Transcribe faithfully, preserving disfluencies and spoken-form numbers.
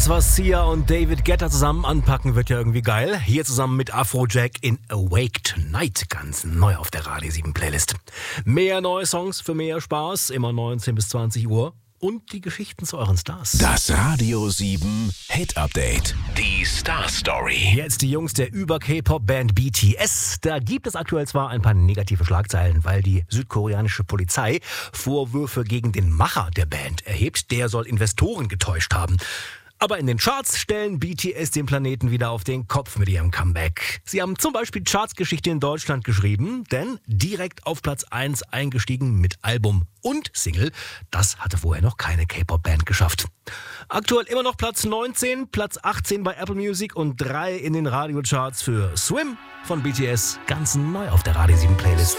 was Sia und David Guetta zusammen anpacken, wird ja irgendwie geil. Hier zusammen mit Afrojack in Awake Tonight, ganz neu auf der Radio sieben Playlist. Mehr neue Songs für mehr Spaß, immer neunzehn bis zwanzig Uhr. Und die Geschichten zu euren Stars. Das Radio sieben Hit Update. Die Star Story. Jetzt die Jungs der Über-K-Pop-Band B T S. Da gibt es aktuell zwar ein paar negative Schlagzeilen, weil die südkoreanische Polizei Vorwürfe gegen den Macher der Band erhebt. Der soll Investoren getäuscht haben. Aber in den Charts stellen B T S den Planeten wieder auf den Kopf mit ihrem Comeback. Sie haben zum Beispiel Chartsgeschichte in Deutschland geschrieben, denn direkt auf Platz eins eingestiegen mit Album und Single. Das hatte vorher noch keine K-Pop-Band geschafft. Aktuell immer noch Platz neunzehn, Platz achtzehn bei Apple Music und drei in den Radiocharts für Swim von B T S. Ganz neu auf der Radio sieben Playlist.